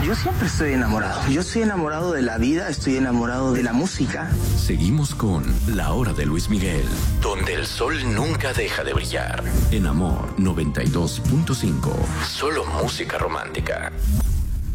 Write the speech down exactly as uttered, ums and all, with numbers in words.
Yo siempre estoy enamorado. Yo estoy enamorado de la vida, estoy enamorado de la música. Seguimos con La Hora de Luis Miguel, donde el sol nunca deja de brillar. En Amor noventa y dos punto cinco. Solo música romántica.